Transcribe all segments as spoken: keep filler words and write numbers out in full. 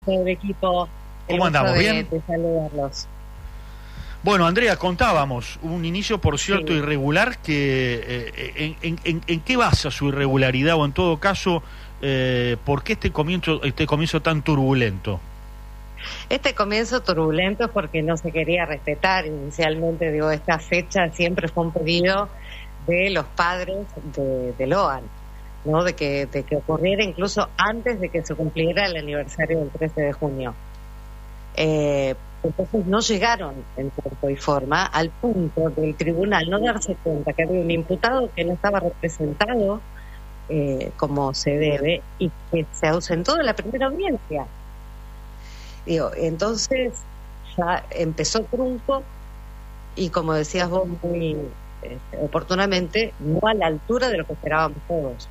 todo el equipo. ¿Cómo andamos? De, ¿Bien? de saludarlos. Bueno, Andrea, contábamos un inicio, por cierto, sí. irregular, que eh, en, en, en, ¿en qué basa su irregularidad? O en todo caso, eh, ¿por qué este comienzo, este comienzo tan turbulento? Este comienzo turbulento es porque no se quería respetar inicialmente. Digo, esta fecha siempre fue un pedido de los padres de, de Loan, ¿no? De que, de que ocurriera incluso antes de que se cumpliera el aniversario del trece de junio. Eh, entonces no llegaron en tiempo y forma al punto del tribunal no darse cuenta que había un imputado que no estaba representado eh, como se debe y que se ausentó de la primera audiencia. Digo, entonces ya empezó trunco y, como decías vos muy eh, oportunamente, no a la altura de lo que esperábamos todos.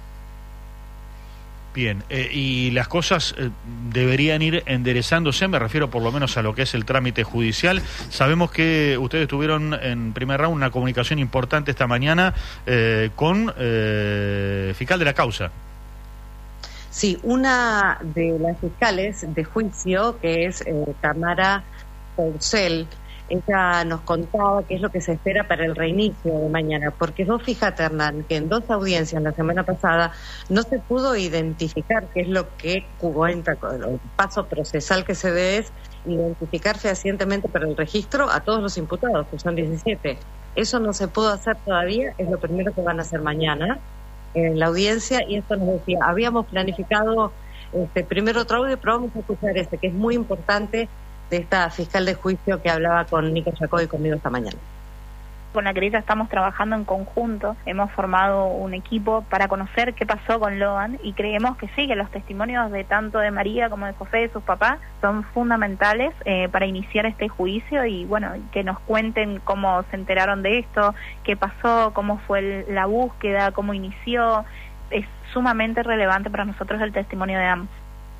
Bien, eh, y las cosas eh, deberían ir enderezándose, me refiero por lo menos a lo que es el trámite judicial. Sabemos que ustedes tuvieron en primer round una comunicación importante esta mañana eh, con eh, fiscal de la causa. Sí, una de las fiscales de juicio, que es eh, Tamara Porcel, ella nos contaba qué es lo que se espera para el reinicio de mañana, porque vos fíjate, Hernán, que en dos audiencias la semana pasada no se pudo identificar qué es lo que cuenta, el paso procesal que se debe es identificar fehacientemente para el registro a todos los imputados, que son diecisiete. Eso no se pudo hacer todavía, es lo primero que van a hacer mañana en la audiencia, y esto nos decía, habíamos planificado este primero otro audio, pero vamos a escuchar este, que es muy importante, de esta fiscal de juicio que hablaba con Nico Jacobi conmigo esta mañana. Con la querella estamos trabajando en conjunto, hemos formado un equipo para conocer qué pasó con Loan y creemos que sí, que los testimonios de tanto de María como de José, de sus papás, son fundamentales eh, para iniciar este juicio y bueno, que nos cuenten cómo se enteraron de esto, qué pasó, cómo fue el, la búsqueda, cómo inició. Es sumamente relevante para nosotros el testimonio de ambos.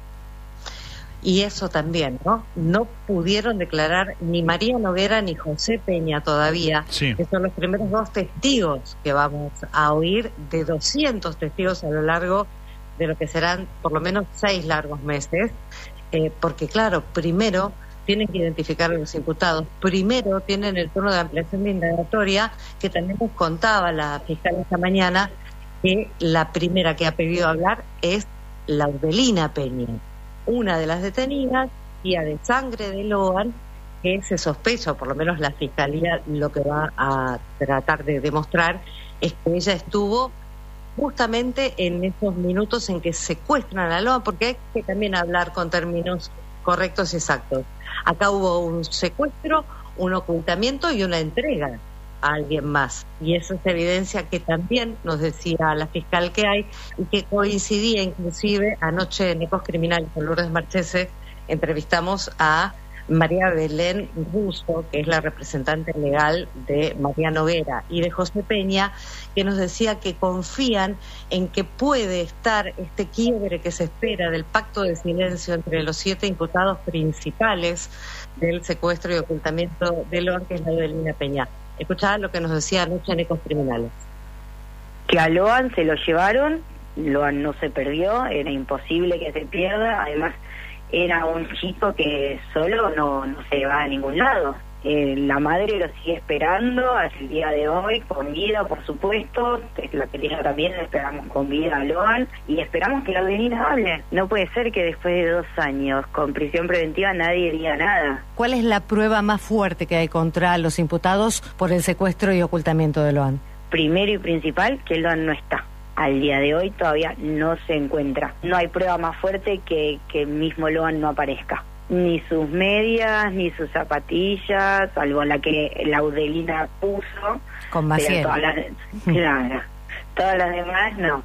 Y eso también, ¿no? No pudieron declarar ni María Noguera ni José Peña todavía, sí. que son los primeros dos testigos que vamos a oír de doscientos testigos a lo largo de lo que serán por lo menos seis largos meses, eh, porque claro, primero tienen que identificar a los imputados, primero tienen el turno de ampliación de indagatoria, que también nos contaba la fiscal esta mañana, que la primera que ha pedido hablar es Laudelina Peña, una de las detenidas, tía de sangre de Loan, que se sospecha, por lo menos la fiscalía lo que va a tratar de demostrar, es que ella estuvo justamente en esos minutos en que secuestran a Loan, porque hay que también hablar con términos correctos y exactos. Acá hubo un secuestro, un ocultamiento y una entrega a alguien más, y eso es evidencia que también nos decía la fiscal que hay y que coincidía inclusive anoche en Ecos Criminales con Lourdes Marchese. Entrevistamos a María Belén Russo, que es la representante legal de María Noguera y de José Peña, que nos decía que confían en que puede estar este quiebre que se espera del pacto de silencio entre los siete imputados principales del secuestro y ocultamiento de Loan, que es la de Laudelina Peña. Escuchaba lo que nos decía anoche en Ecos Criminales. Que a Loan se lo llevaron, Loan no se perdió, era imposible que se pierda, además era un chico que solo no, no se va a ningún lado. Eh, la madre lo sigue esperando hasta el día de hoy, con vida, por supuesto, la querella también la esperamos con vida a Loan, y esperamos que Laudelina hable. No puede ser que después de dos años con prisión preventiva nadie diga nada. ¿Cuál es la prueba más fuerte que hay contra los imputados por el secuestro y ocultamiento de Loan? Primero y principal, que Loan no está. Al día de hoy todavía no se encuentra. No hay prueba más fuerte que que mismo Loan no aparezca. Ni sus medias, ni sus zapatillas, salvo la que Laudelina puso. Con Maciel. Todas las, claro, todas las demás no.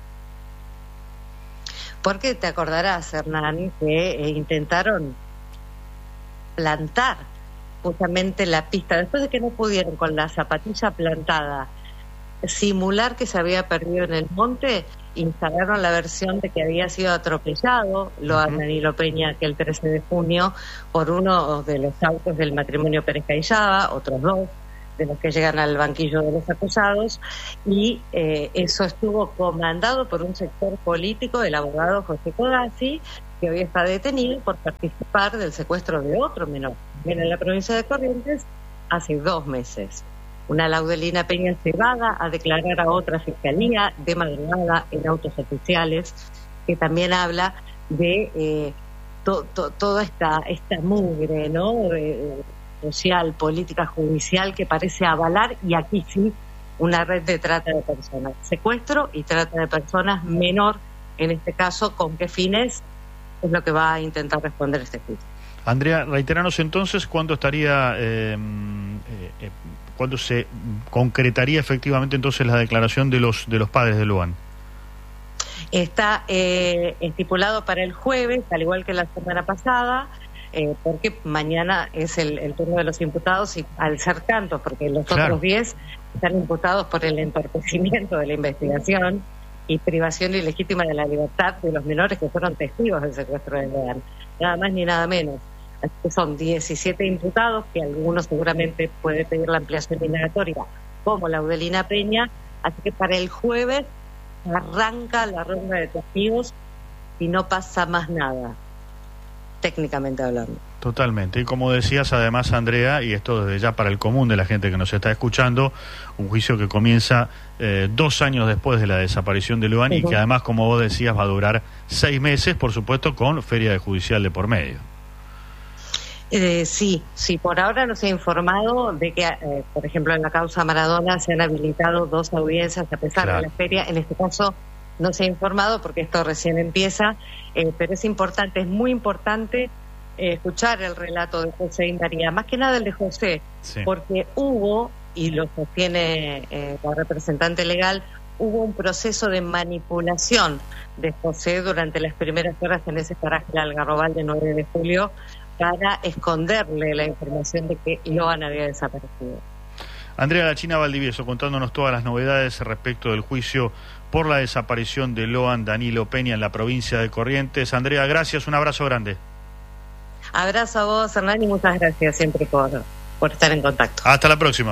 Porque te acordarás, Hernán, que eh, intentaron plantar justamente la pista, después de que no pudieron con la zapatilla plantada simular que se había perdido en el monte, instalaron la versión de que había sido atropellado Loan Danilo Peña aquel trece de junio por uno de los autos del matrimonio Pérez Cayaba, otros dos de los que llegan al banquillo de los acusados, y eh, eso estuvo comandado por un sector político del abogado José Codazzi, que hoy está detenido por participar del secuestro de otro menor, también en la provincia de Corrientes, hace dos meses. Una Laudelina Peña llevada a declarar a otra fiscalía de madrugada en autos oficiales, que también habla de eh, to, to, toda esta, esta mugre, ¿no? Eh, social, política, judicial, que parece avalar, y aquí sí, una red de trata de personas. Secuestro y trata de personas menor, en este caso, ¿con qué fines? Es lo que va a intentar responder este juicio. Andrea, reiteranos entonces cuándo estaría, eh, eh, cuándo se concretaría efectivamente entonces la declaración de los de los padres de Loan. Está eh, estipulado para el jueves, al igual que la semana pasada, eh, porque mañana es el, el turno de los imputados, y al ser tantos, porque los claro. otros diez están imputados por el entorpecimiento de la investigación y privación ilegítima de la libertad de los menores que fueron testigos del secuestro de Loan. Nada más ni nada menos. Así que son diecisiete imputados, que algunos seguramente puede pedir la ampliación indagatoria, como Laudelina Peña. Así que para el jueves arranca la ronda de testigos y no pasa más nada, técnicamente hablando. Totalmente. Y como decías además, Andrea, y esto desde ya para el común de la gente que nos está escuchando, un juicio que comienza eh, dos años después de la desaparición de Loan, uh-huh. y que además, como vos decías, va a durar seis meses, por supuesto, con feria de judicial de por medio. Eh, sí, sí, por ahora no se ha informado de que, eh, por ejemplo, en la causa Maradona se han habilitado dos audiencias a pesar claro. de la feria. En este caso no se ha informado porque esto recién empieza, eh, pero es importante, es muy importante eh, escuchar el relato de José y María, más que nada el de José, sí. porque hubo, y lo sostiene eh, la representante legal, hubo un proceso de manipulación de José durante las primeras horas en ese paraje del Algarrobal de nueve de julio, para esconderle la información de que Loan había desaparecido. Andrea La China Valdivieso, contándonos todas las novedades respecto del juicio por la desaparición de Loan Danilo Peña en la provincia de Corrientes. Andrea, gracias, un abrazo grande. Abrazo a vos, Hernán, y muchas gracias siempre por, por estar en contacto. Hasta la próxima.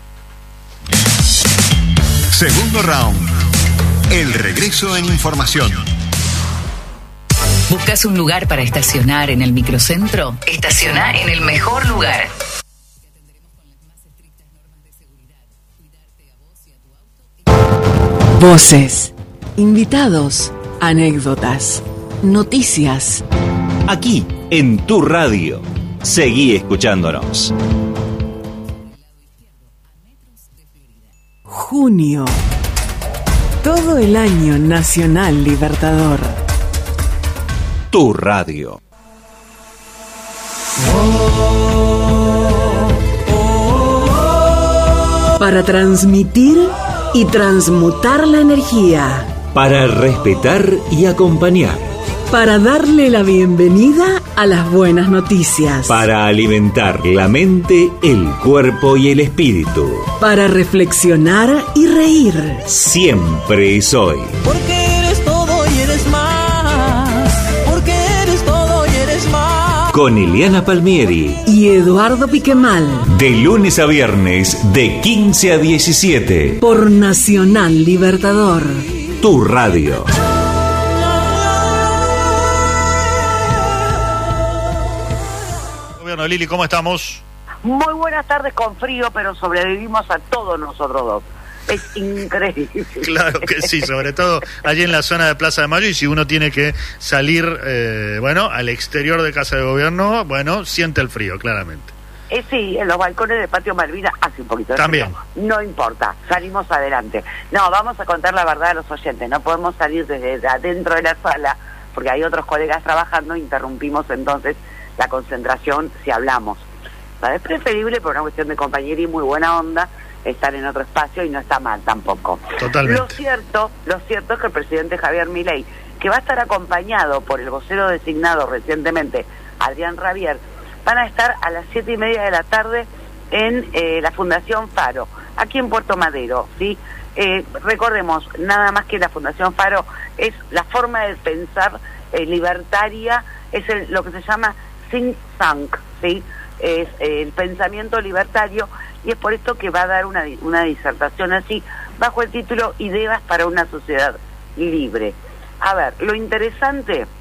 Segundo round. El regreso en información. ¿Buscas un lugar para estacionar en el microcentro? Estaciona en el mejor lugar. Voces, invitados, anécdotas, noticias. Aquí, en tu radio. Seguí escuchándonos. Junio. Todo el año Nacional Libertador. Tu radio. Para transmitir y transmutar la energía. Para respetar y acompañar. Para darle la bienvenida a las buenas noticias. Para alimentar la mente, el cuerpo y el espíritu. Para reflexionar y reír. Siempre es hoy. Porque eres todo y eres más. Porque eres todo y eres más. Con Eliana Palmieri y Eduardo Piquemal. De lunes a viernes, de quince a diecisiete. Por Nacional Libertador. Tu radio. Bueno, Lili, ¿cómo estamos? Muy buenas tardes, con frío, pero sobrevivimos a todos nosotros dos. Es increíble. Claro que sí, sobre todo allí en la zona de Plaza de Mayo, y si uno tiene que salir, eh, bueno, al exterior de Casa de Gobierno, bueno, siente el frío, claramente. Eh, sí, en los balcones del Patio Malvinas hace un poquito de También. frío. No importa, salimos adelante. No, vamos a contar la verdad a los oyentes, no podemos salir desde adentro de la sala, porque hay otros colegas trabajando, interrumpimos entonces la concentración si hablamos. Es preferible, por una cuestión de compañería y muy buena onda, estar en otro espacio, y no está mal tampoco. Totalmente. Lo cierto, lo cierto es que el presidente Javier Milei, que va a estar acompañado por el vocero designado recientemente, Adrián Rabier, van a estar a las siete y media de la tarde en eh, la Fundación Faro, aquí en Puerto Madero, ¿sí? Eh, recordemos, nada más que la Fundación Faro es la forma de pensar eh, libertaria, es el, lo que se llama think tank, ¿sí? Es eh, el pensamiento libertario, y es por esto que va a dar una, una disertación así, bajo el título Ideas para una sociedad libre. A ver, lo interesante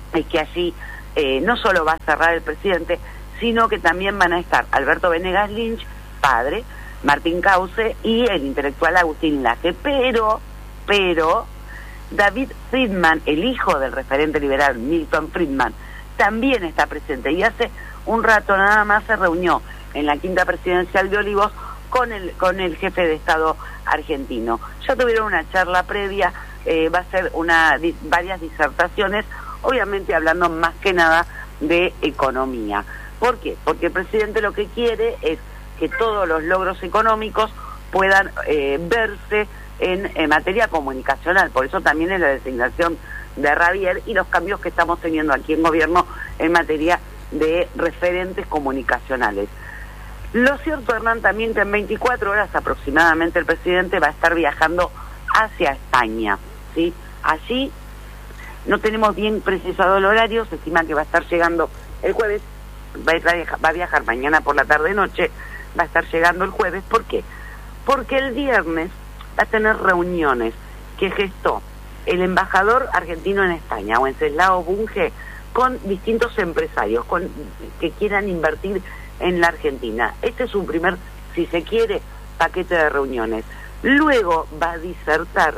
es que allí eh, no solo va a cerrar el presidente, sino que también van a estar Alberto Venegas Lynch, padre, Martín Krause y el intelectual Agustín Laje, pero, pero David Friedman, el hijo del referente liberal Milton Friedman, también está presente, y hace un rato nada más se reunió en la quinta presidencial de Olivos con el con el jefe de Estado argentino. Ya tuvieron una charla previa, eh, va a ser una di, varias disertaciones, obviamente hablando más que nada de economía. ¿Por qué? Porque el presidente lo que quiere es que todos los logros económicos puedan eh, verse en, en materia comunicacional. Por eso también es la designación de Ravier y los cambios que estamos teniendo aquí en gobierno en materia de referentes comunicacionales. Lo cierto, Hernán, también que en veinticuatro horas aproximadamente el presidente va a estar viajando hacia España, ¿sí? Allí no tenemos bien precisado el horario, se estima que va a estar llegando el jueves, va a viajar, va a viajar mañana por la tarde-noche, va a estar llegando el jueves. ¿Por qué? Porque el viernes va a tener reuniones que gestó el embajador argentino en España, Wenceslao Bunge, con distintos empresarios con, que quieran invertir en la Argentina. Este es un primer, si se quiere, paquete de reuniones. Luego va a disertar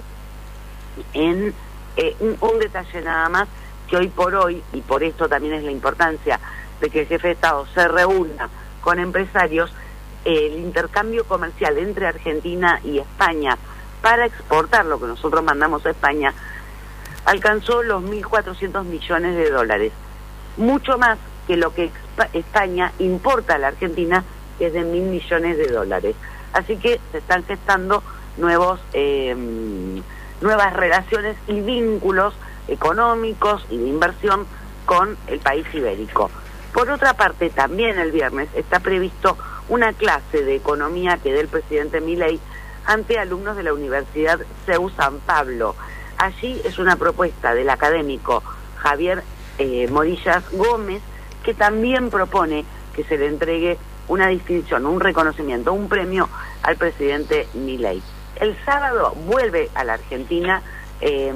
en eh, un, un detalle nada más, que hoy por hoy, y por esto también es la importancia de que el jefe de Estado se reúna con empresarios, eh, el intercambio comercial entre Argentina y España para exportar lo que nosotros mandamos a España alcanzó los mil cuatrocientos millones de dólares, mucho más que lo que España importa a la Argentina, que es de mil millones de dólares. Así que se están gestando nuevos eh, nuevas relaciones y vínculos económicos y de inversión con el país ibérico. Por otra parte, también el viernes está previsto una clase de economía que dé el presidente Milei ante alumnos de la Universidad CEU San Pablo. Allí es una propuesta del académico Javier eh, Morillas Gómez, que también propone que se le entregue una distinción, un reconocimiento, un premio al presidente Milei. El sábado vuelve a la Argentina eh,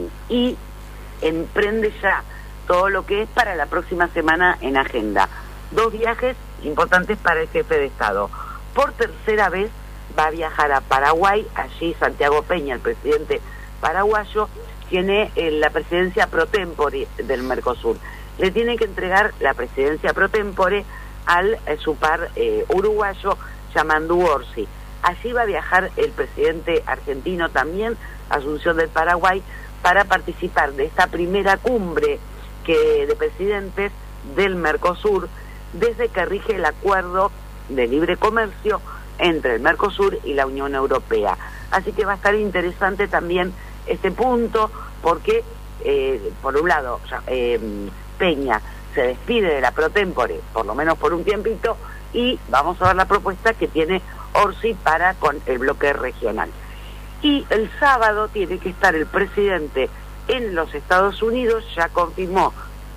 y emprende ya todo lo que es para la próxima semana en agenda. Dos viajes importantes para el jefe de Estado. Por tercera vez va a viajar a Paraguay, allí Santiago Peña, el presidente paraguayo, tiene eh, la presidencia pro tempore del Mercosur. Le tiene que entregar la presidencia pro tempore al eh, su par eh, uruguayo, Yamandu Orsi. Allí va a viajar el presidente argentino también, Asunción del Paraguay, para participar de esta primera cumbre que de presidentes del Mercosur, desde que rige el acuerdo de libre comercio entre el Mercosur y la Unión Europea. Así que va a estar interesante también este punto, porque eh, por un lado eh, Peña se despide de la pro tempore, por lo menos por un tiempito, y vamos a ver la propuesta que tiene Orsi para con el bloque regional. Y el sábado tiene que estar el presidente en los Estados Unidos, ya confirmó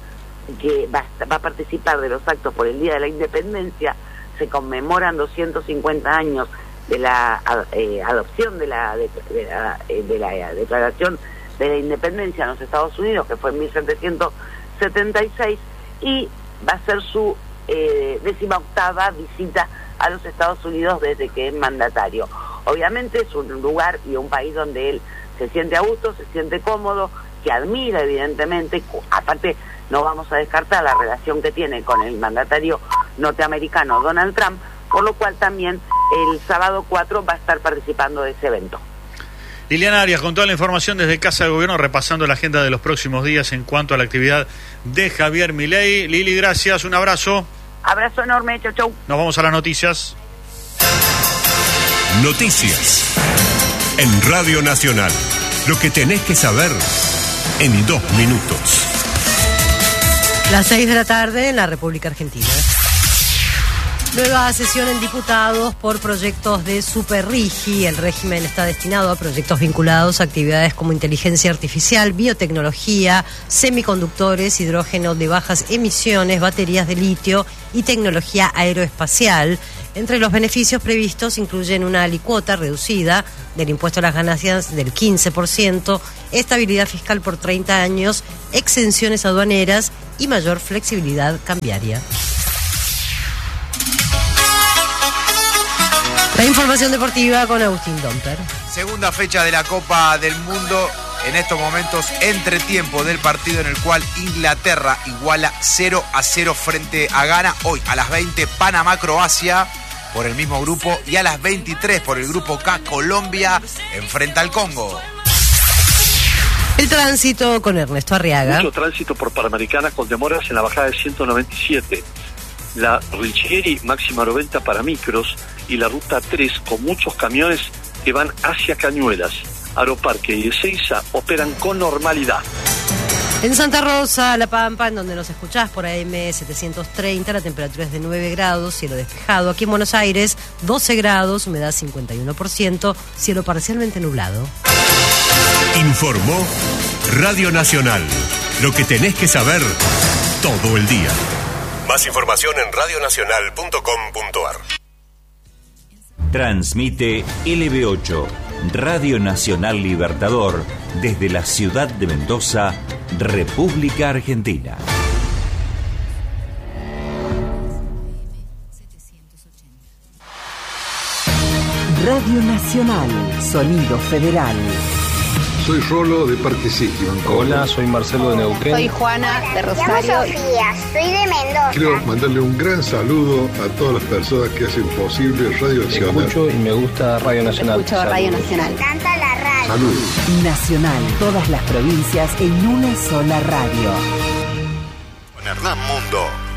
que va, va a participar de los actos por el Día de la Independencia. Se conmemoran doscientos cincuenta años de la eh, adopción de la, de, de, la, eh, de la Declaración de la Independencia en los Estados Unidos, que fue en mil setecientos setenta y seis, y va a ser su eh, décima octava visita a los Estados Unidos desde que es mandatario. Obviamente es un lugar y un país donde él se siente a gusto, se siente cómodo, que admira evidentemente. Aparte, no vamos a descartar la relación que tiene con el mandatario norteamericano Donald Trump, por lo cual también el sábado cuatro va a estar participando de ese evento. Liliana Arias, con toda la información desde Casa de Gobierno, repasando la agenda de los próximos días en cuanto a la actividad de Javier Milei. Lili, gracias, un abrazo. Abrazo enorme, chau chau. Nos vamos a las noticias. Noticias en Radio Nacional. Lo que tenés que saber en dos minutos. Las seis de la tarde en la República Argentina. Nueva sesión en diputados por proyectos de Superrigi. El régimen está destinado a proyectos vinculados a actividades como inteligencia artificial, biotecnología, semiconductores, hidrógeno de bajas emisiones, baterías de litio y tecnología aeroespacial. Entre los beneficios previstos incluyen una alicuota reducida del impuesto a las ganancias del quince por ciento, estabilidad fiscal por treinta años, exenciones aduaneras y mayor flexibilidad cambiaria. La información deportiva con Agustín Domper. Segunda fecha de la Copa del Mundo. En estos momentos, entretiempo del partido en el cual Inglaterra iguala cero a cero frente a Ghana. Hoy a las veinte, Panamá-Croacia por el mismo grupo. Y a las veintitrés, por el grupo K, Colombia enfrenta al Congo. El tránsito con Ernesto Arriaga. Mucho tránsito por Panamericana con demoras en la bajada de ciento noventa y siete. La Riccieri máxima noventa para micros y la ruta tres con muchos camiones que van hacia Cañuelas. Aeroparque y Ezeiza operan con normalidad. En Santa Rosa, La Pampa, en donde nos escuchás por A M setecientos treinta, la temperatura es de nueve grados, cielo despejado. Aquí en Buenos Aires, doce grados, humedad cincuenta y uno por ciento, cielo parcialmente nublado. Informó Radio Nacional. Lo que tenés que saber todo el día. Más información en radio nacional punto com punto a r. Transmite L B ocho, Radio Nacional Libertador, desde la ciudad de Mendoza, República Argentina. Radio Nacional, Sonido Federal. Soy Rolo de Parque Cíclico. Hola, soy Marcelo de Neuquén. Soy Juana de Rosario. Me llamo Sofía, soy de Mendoza. Quiero mandarle un gran saludo a todas las personas que hacen posible Radio Nacional. Escucho y me gusta Radio Nacional. Escucho Saludos. Radio Nacional. Me encanta la radio. Salud. Nacional, todas las provincias en una sola radio. Con Hernán Mundo.